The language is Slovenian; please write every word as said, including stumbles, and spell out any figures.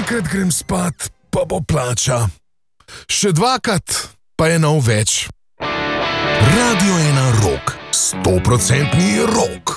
Enkrat grem spat, pa bo plača. Še dvakrat, pa je nov več. Radio ena Rock, stoprocentni rock.